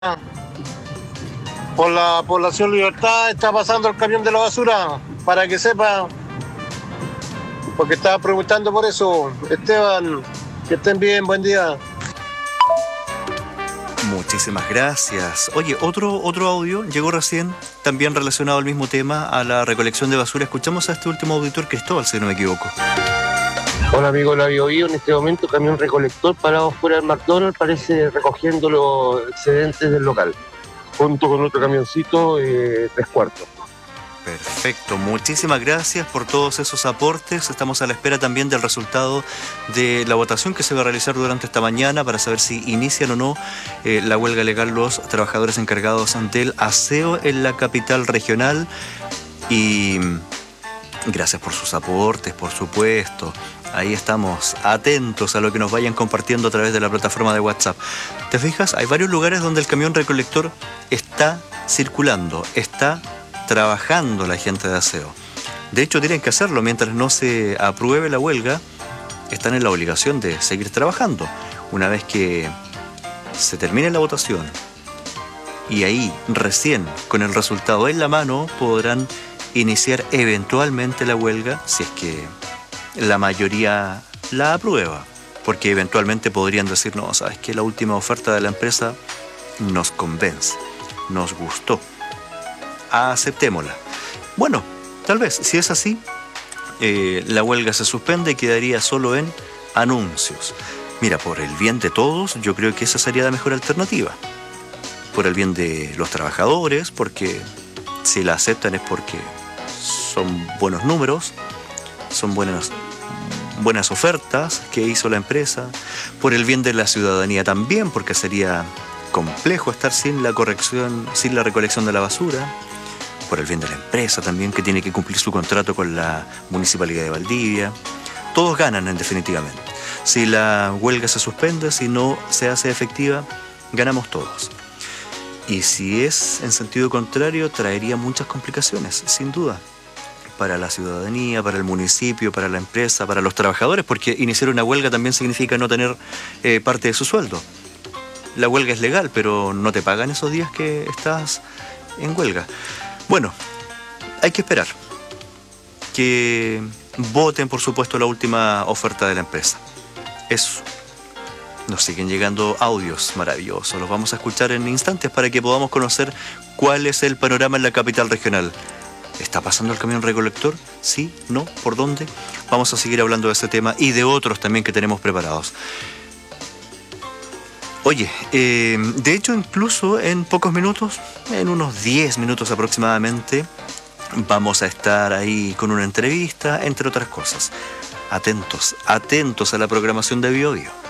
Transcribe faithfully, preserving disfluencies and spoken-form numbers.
Por la población Libertad está pasando el camión de la basura, para que sepa, porque estaba preguntando por eso. Esteban, que estén bien, buen día. Muchísimas gracias. Oye, otro, otro audio llegó recién, también relacionado al mismo tema, a la recolección de basura. Escuchamos a este último auditor, Cristóbal, si no me equivoco. Hola amigo, la Biobío, en este momento camión recolector parado fuera del McDonald's, parece recogiendo los excedentes del local, junto con otro camioncito, eh, tres cuartos. Perfecto, muchísimas gracias por todos esos aportes. Estamos a la espera también del resultado de la votación que se va a realizar durante esta mañana para saber si inician o no eh, la huelga legal los trabajadores encargados del aseo en la capital regional. Y gracias por sus aportes, por supuesto. Ahí estamos atentos a lo que nos vayan compartiendo a través de la plataforma de WhatsApp. ¿Te fijas? Hay varios lugares donde el camión recolector está circulando, está trabajando la gente de aseo. De hecho, tienen que hacerlo. Mientras no se apruebe la huelga, están en la obligación de seguir trabajando. Una vez que se termine la votación y ahí recién, con el resultado en la mano, podrán iniciar eventualmente la huelga, si es que la mayoría la aprueba, porque eventualmente podrían decir, no, sabes que la última oferta de la empresa nos convence, nos gustó, aceptémosla. Bueno, tal vez, si es así, eh, la huelga se suspende y quedaría solo en anuncios. Mira, por el bien de todos, yo creo que esa sería la mejor alternativa. Por el bien de los trabajadores, porque si la aceptan es porque son buenos números, son buenas, buenas ofertas que hizo la empresa. Por el bien de la ciudadanía también, porque sería complejo estar sin la corrección, sin la recolección de la basura. Por el bien de la empresa también, que tiene que cumplir su contrato con la Municipalidad de Valdivia. Todos ganan, en definitivamente. Si la huelga se suspende, si no se hace efectiva, ganamos todos. Y si es en sentido contrario, traería muchas complicaciones, sin duda, para la ciudadanía, para el municipio, para la empresa, para los trabajadores, porque iniciar una huelga también significa no tener eh, parte de su sueldo. La huelga es legal, pero no te pagan esos días que estás en huelga. Bueno, hay que esperar que voten, por supuesto, la última oferta de la empresa. Eso. Nos siguen llegando audios maravillosos. Los vamos a escuchar en instantes para que podamos conocer cuál es el panorama en la capital regional. ¿Está pasando el camión recolector? ¿Sí? ¿No? ¿Por dónde? Vamos a seguir hablando de ese tema y de otros también que tenemos preparados. Oye, eh, de hecho, incluso en pocos minutos, en unos diez minutos aproximadamente, vamos a estar ahí con una entrevista, entre otras cosas. Atentos, atentos a la programación de Biobío.